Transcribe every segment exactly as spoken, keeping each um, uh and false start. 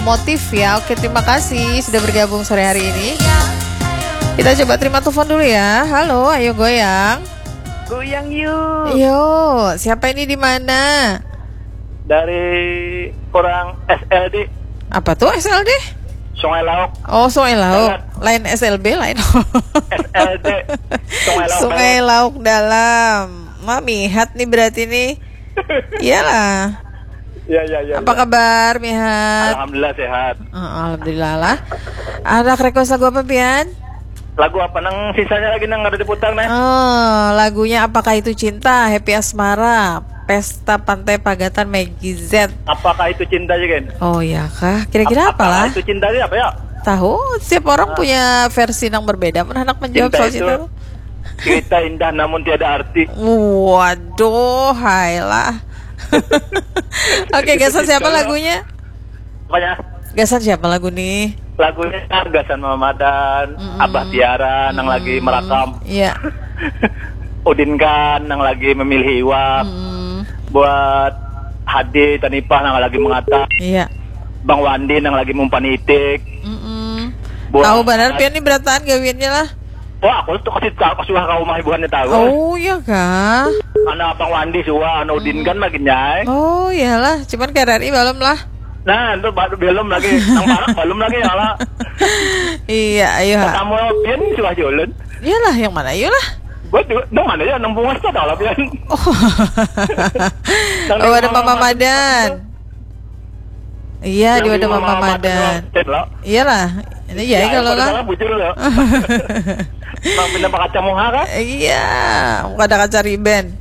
Motif ya. Oke, terima kasih sudah bergabung sore hari ini. Kita coba terima telepon dulu ya. Halo, ayo goyang. Goyang yuk. Yo, siapa ini di mana? Dari orang S L D. Apa tuh S L D? Sungai Lauk. Oh, Sungai Lauk. Lain S L B lain. S L D. Sungai Lauk. Sungai Lauk dalam. Mami, hat nih berarti nih. Iyalah. Ya, ya, ya. Apa ya. Kabar, Mihat? Alhamdulillah sehat. Oh, alhamdulillah lah. Ada request lagu apa, Pian? Lagu apa nang sisanya lagi nang ada diputar nih? Oh, lagunya Apakah Itu Cinta, Happy Asmara, Pesta Pantai Pagatan, Maggie Z. Apakah itu cinta juga kan? Oh ya kah? Kira-kira Ap apalah? Itu cinta itu apa ya? Tahu, setiap orang ah. punya versi yang berbeda. Pernah anak menjawab soal cinta? Cerita indah namun tiada arti. Waduh, hailah. Oke, gasan siapa lagunya? Apanya? Gasan siapa lagu nih? Lagunya Gasan Mamadan, mm -mm. Abah Tiara mm -mm. nang lagi merakam. Iya. Udin kan nang lagi memilih Iwap. Mm -mm. Buat Hadi Tanipah nang lagi mengata. Iya. Bang Wandi nang lagi mumpan itik. Mm -mm. Tahu benar Pian ini berataan gawiannya lah. Wah, aku tuh kasih tahu kasih ke rumah ibuannya tahu. Oh iya kah? Anak Bang Wandi suah, anak Udin kan makin nyai. Oh iyalah, cuman ke R R I belum lah. Nah, itu baru belum lagi, nang parah belum lagi ya lah. Iya, ayo. Kamu Pian suah jualan. Iyalah, yang mana ayolah. Gue tuh, nang mana ya, nang bungas tuh ada Pian. Oh, oh ada Mama Madan. Iya, di ada Mama Madan. Iyalah, ini ya kalau lah. Bujur loh. Bang pindah pakai kaca muha kan? Iya, muka ada kaca riben.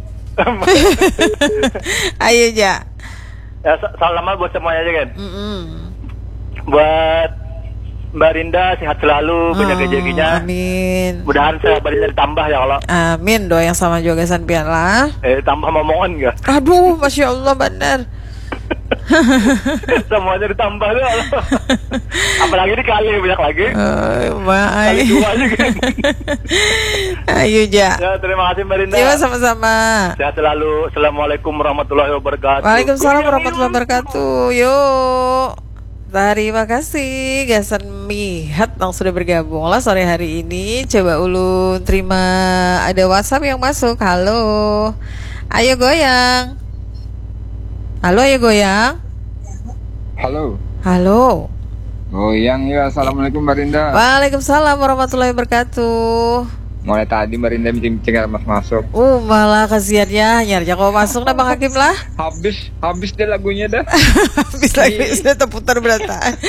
Ayo ja. Ya, salam buat semuanya aja kan. Mm -mm. Buat Mbak Rinda sehat selalu, banyak oh, rezekinya. Amin. Mudahan sabarnya ditambah ya Allah. Amin, doa yang sama juga San Pian lah. Eh tambah momongan enggak? Aduh, masya Allah benar. Semuanya ditambah deh Allah. Apalagi dikali banyak lagi. Oh, kali dua juga. Ayo ja. Ya, terima kasih Mbak Rinda. Iya, sama-sama. Sehat selalu. Assalamualaikum warahmatullahi wabarakatuh. Waalaikumsalam warahmatullahi wabarakatuh. Yuk. Terima kasih Gasan Mihat yang sudah bergabung lah sore hari ini. Coba ulun terima ada WhatsApp yang masuk. Halo. Ayo goyang. Halo, ayo goyang. Halo. Halo. Goyang ya. Assalamualaikum Mbak Rinda. Waalaikumsalam warahmatullahi wabarakatuh. Mulai tadi Mbak Rinda bincang-bincang mas masuk. Uh, malah kasihannya nyarja kau masuk dah Bang Hakim lah. Habis, habis deh lagunya dah. Habis lagi sudah terputar berata.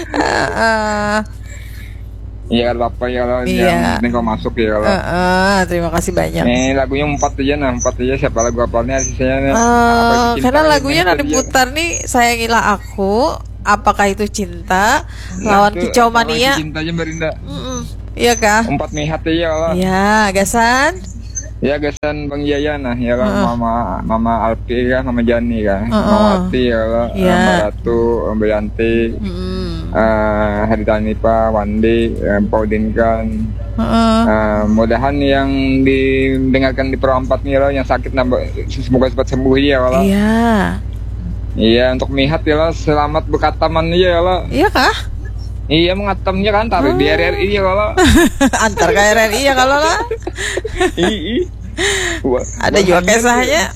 Iya kalau apa ya kalau iya. Yang penting kau masuk ya kalau. Uh, uh, terima kasih banyak. Nih lagunya empat aja nah empat aja siapa lagu apalnya sisanya. Uh, karena lagunya nanti putar nih Sayangilah Aku, Apakah Itu Cinta, Lawan nah, Kicau Mania. Cinta aja Mbak Rinda. Mm -mm. Iya kah? Empat Mihat aja kalau. Iya, Gasan. Ya Gasan Bang Yaya nah ya kan uh. Mama Mama Alpi kan Mama Jani kan uh -uh. Mama Ati ya kalau yeah. Mbak Ratu Mbak Yanti. Mm -hmm. Uh, Hadi Tanipa, Wandi, uh, Paudin kan, uh -uh. uh, mudahan yang didengarkan di Pro empat nih loh, yang sakit nambah semoga cepat sembuh ya kalau. Iya. Iya untuk Mihat ya loh, selamat berkataman ya loh. Iya kah? Iya mengatamnya kan taruh oh. di R R I ya kalau. Antar ke R R I ya kalau lah. Iya. Ada juga kisahnya.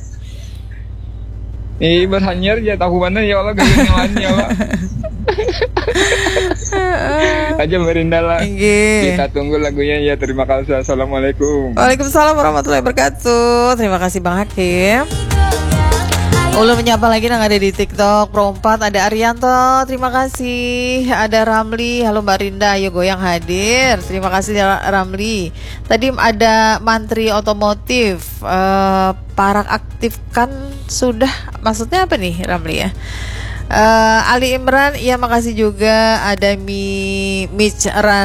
Iya berhanyar ya tahu mana ya Allah gak ya Allah. Aja Merinda lah. Kita tunggu lagunya ya. Terima kasih. Assalamualaikum. Waalaikumsalam warahmatullahi wabarakatuh. Terima kasih Bang Hakim. Ulun menyapa lagi yang ada di TikTok Pro empat. Ada Arianto, terima kasih. Ada Ramli, halo Mbak Rinda, ayo goyang hadir. Terima kasih Ramli. Tadi ada Mantri Otomotif, uh, parak aktifkan sudah. Maksudnya apa nih Ramli ya? Uh, Ali Imran, iya makasih juga. Ada Mi Michran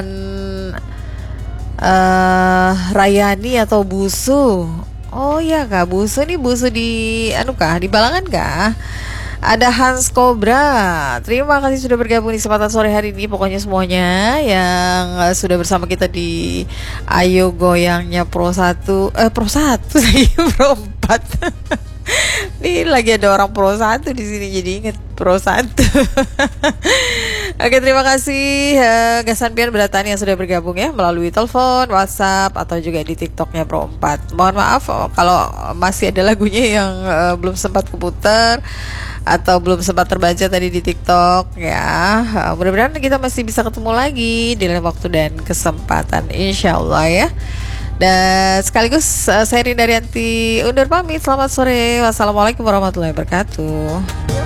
uh, Rayani atau Busu. Oh iya kak, Busu nih Busu di anu kah, di Balangan kah? Ada Hans Cobra. Terima kasih sudah bergabung di kesempatan sore hari ini. Pokoknya semuanya yang uh, sudah bersama kita di Ayo Goyangnya Pro satu, eh Pro satu lagi Pro empat. Nih lagi ada orang pro satu di sini, jadi inget pro satu. Oke, terima kasih uh, Gasan Pian Beratani yang sudah bergabung ya melalui telepon, WhatsApp atau juga di TikToknya Pro empat. Mohon maaf oh, kalau masih ada lagunya yang uh, belum sempat keputar atau belum sempat terbaca tadi di TikTok ya. Uh, mudah-mudahan kita masih bisa ketemu lagi di lain waktu dan kesempatan, insya Allah ya. Dan sekaligus uh, saya Rinda Rianti undur pamit. Selamat sore. Wassalamualaikum warahmatullahi wabarakatuh.